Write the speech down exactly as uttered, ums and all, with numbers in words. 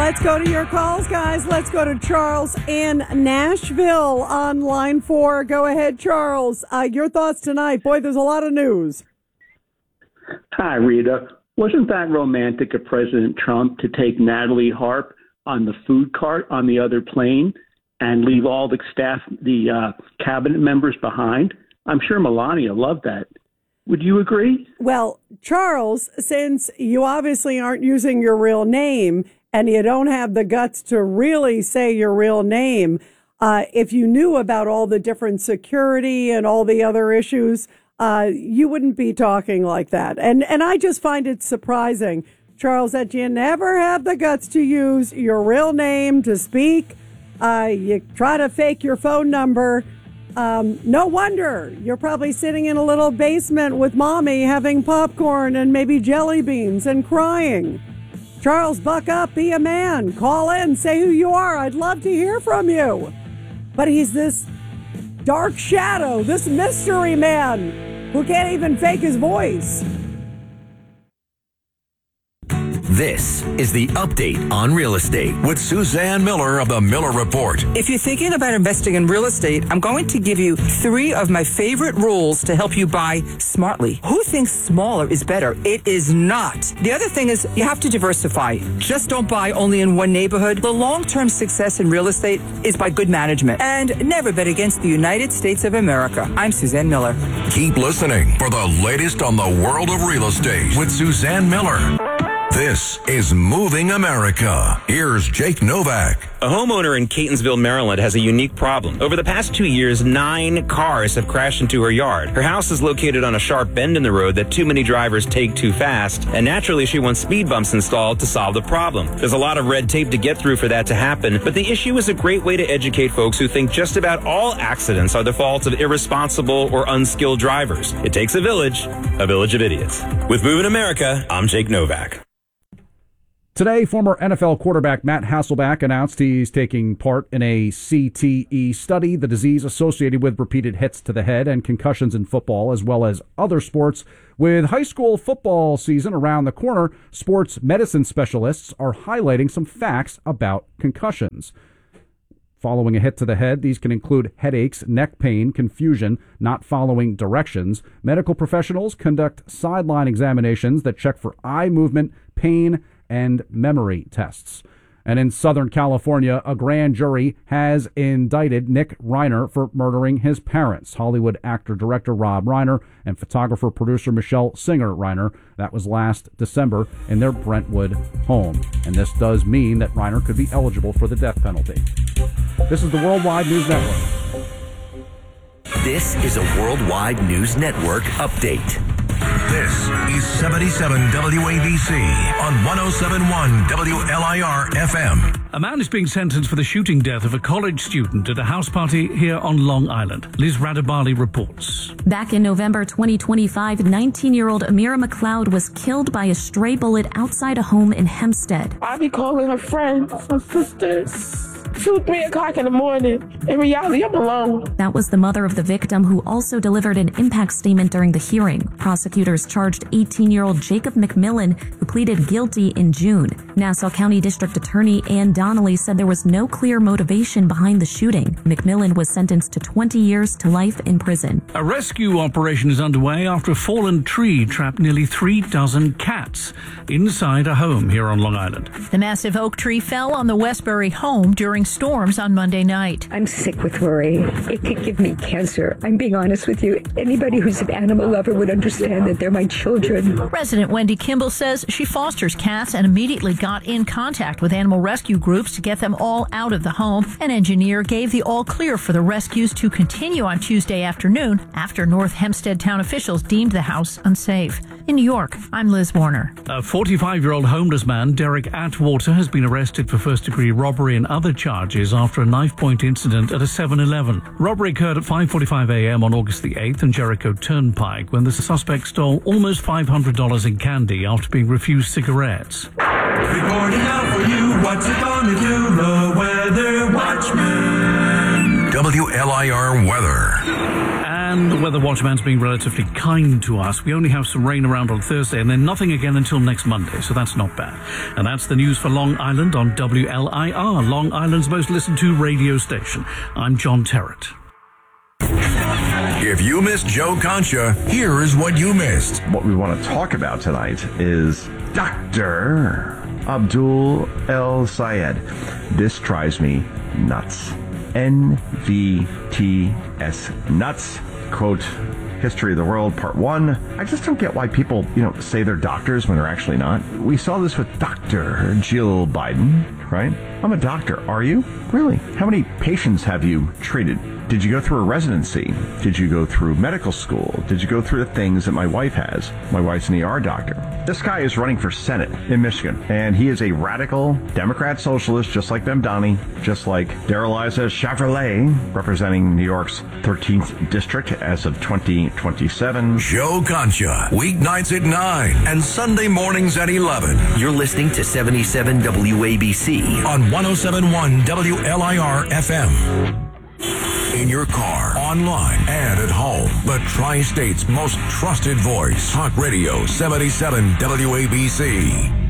Let's go to your calls, guys. Let's go to Charles in Nashville on line four. Go ahead, Charles. Uh, your thoughts tonight. Boy, there's a lot of news. Hi, Rita. Wasn't that romantic of President Trump to take Natalie Harp on the food cart on the other plane and leave all the staff, the uh, cabinet members behind? I'm sure Melania loved that. Would you agree? Well, Charles, since you obviously aren't using your real name and you don't have the guts to really say your real name, uh, if you knew about all the different security and all the other issues, uh, you wouldn't be talking like that. And and I just find it surprising, Charles, that you never have the guts to use your real name to speak. Uh, you try to fake your phone number. Um, no wonder you're probably sitting in a little basement with mommy having popcorn and maybe jelly beans and crying. Charles, buck up, be a man, call in, say who you are. I'd love to hear from you. But he's this dark shadow, this mystery man who can't even fake his voice. This is the Update on Real Estate with Suzanne Miller of the Miller Report. If you're thinking about investing in real estate, I'm going to give you three of my favorite rules to help you buy smartly. Who thinks smaller is better? It is not. The other thing is you have to diversify. Just don't buy only in one neighborhood. The long-term success in real estate is by good management. And never bet against the United States of America. I'm Suzanne Miller. Keep listening for the latest on the world of real estate with Suzanne Miller. This is Moving America. Here's Jake Novak. A homeowner in Catonsville, Maryland has a unique problem. Over the past two years, nine cars have crashed into her yard. Her house is located on a sharp bend in the road that too many drivers take too fast, and naturally she wants speed bumps installed to solve the problem. There's a lot of red tape to get through for that to happen, but the issue is a great way to educate folks who think just about all accidents are the fault of irresponsible or unskilled drivers. It takes a village, a village of idiots. With Moving America, I'm Jake Novak. Today, former N F L quarterback Matt Hasselbeck announced he's taking part in a C T E study, the disease associated with repeated hits to the head and concussions in football, as well as other sports. With high school football season around the corner, sports medicine specialists are highlighting some facts about concussions. Following a hit to the head, these can include headaches, neck pain, confusion, not following directions. Medical professionals conduct sideline examinations that check for eye movement, pain, and memory tests. And in Southern California, a grand jury has indicted Nick Reiner for murdering his parents, Hollywood actor-director Rob Reiner and photographer-producer Michelle Singer Reiner. That was last December in their Brentwood home. And this does mean that Reiner could be eligible for the death penalty. This is the Worldwide News Network. This is a Worldwide News Network update. This is seventy-seven W A B C on one oh seven point one W L I R F M. A man is being sentenced for the shooting death of a college student at a house party here on Long Island. Liz Radabali reports. Back in November twenty twenty-five, nineteen-year-old Amira McLeod was killed by a stray bullet outside a home in Hempstead. I be calling her friends, her sisters. two, three o'clock in the morning. In reality, I'm alone. That was the mother of the victim, who also delivered an impact statement during the hearing. Prosecutors charged eighteen-year-old Jacob McMillan, who pleaded guilty in June. Nassau County District Attorney Ann Donnelly said there was no clear motivation behind the shooting. McMillan was sentenced to twenty years to life in prison. A rescue operation is underway after a fallen tree trapped nearly three dozen cats inside a home here on Long Island. The massive oak tree fell on the Westbury home during storms on Monday night. I'm sick with worry. It could give me cancer. I'm being honest with you. Anybody who's an animal lover would understand that they're my children. Resident Wendy Kimball says she fosters cats and immediately got in contact with animal rescue groups to get them all out of the home. An engineer gave the all clear for the rescues to continue on Tuesday afternoon after North Hempstead town officials deemed the house unsafe. In New York, I'm Liz Warner. A forty-five-year-old homeless man, Derek Atwater, has been arrested for first-degree robbery and other charges after a knife-point incident at a seven eleven. Robbery occurred at five forty-five a.m. on August the eighth in Jericho Turnpike when the suspect stole almost five hundred dollars in candy after being refused cigarettes. Reporting out for you, what's it gonna do? The Weather Watchman. W L I R weather. And the Weather Watchman's being relatively kind to us. We only have some rain around on Thursday and then nothing again until next Monday, so that's not bad. And that's the news for Long Island on W L I R, Long Island's most listened to radio station. I'm John Terrett. If you missed Joe Concha, here is what you missed. What we want to talk about tonight is Doctor Abdul El Sayed. This drives me nuts. N V T S, nuts. Quote, History of the World, Part one. I just don't get why people, you know, say they're doctors when they're actually not. We saw this with Doctor Jill Biden, right? I'm a doctor. Are you? Really? How many patients have you treated? Did you go through a residency? Did you go through medical school? Did you go through the things that my wife has? My wife's an E R doctor. This guy is running for Senate in Michigan, and he is a radical Democrat socialist, just like Bemdani, just like Darrell-Issa Chevrolet, representing New York's thirteenth district as of twenty twenty-seven. Joe Concha, weeknights at nine and Sunday mornings at eleven. You're listening to seventy-seven W A B C on one oh seven point one W L I R F M. In your car, online, and at home. The Tri-State's most trusted voice. Talk Radio seventy-seven W A B C.